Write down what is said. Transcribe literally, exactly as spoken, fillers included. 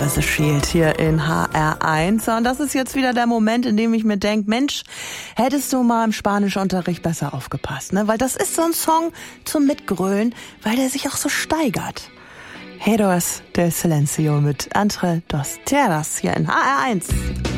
The Shield hier in H R eins. Und das ist jetzt wieder der Moment, in dem ich mir denke, Mensch, hättest du mal im Spanischunterricht besser aufgepasst, ne? Weil das ist so ein Song zum Mitgrölen, weil der sich auch so steigert. Héroes del Silencio mit Entre dos Tierras hier in H R eins.